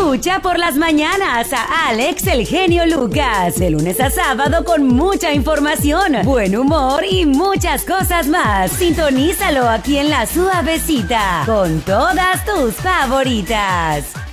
Escucha por las mañanas a Alex el genio Lucas, de lunes a sábado con mucha información, buen humor y muchas cosas más. Sintonízalo aquí en La Suavecita, con todas tus favoritas.